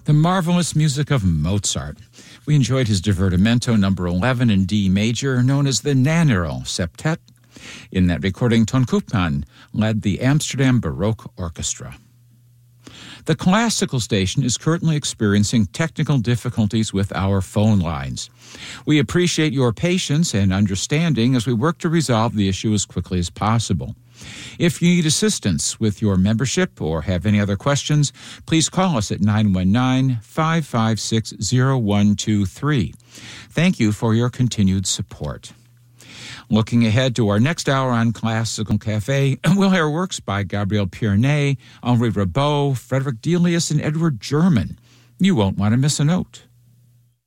the marvelous music of Mozart. We enjoyed his Divertimento number 11 in D major, known as the Nannerl Septet. In that recording, Ton Koopman led the Amsterdam Baroque Orchestra. The classical station is currently experiencing technical difficulties with our phone lines. We appreciate your patience and understanding as we work to resolve the issue as quickly as possible. If you need assistance with your membership or have any other questions, please call us at 919-556-0123. Thank you for your continued support. Looking ahead to our next hour on Classical Cafe, we'll hear works by Gabriel Pierné, Henri Rabaud, Frederick Delius, and Edward German. You won't want to miss a note.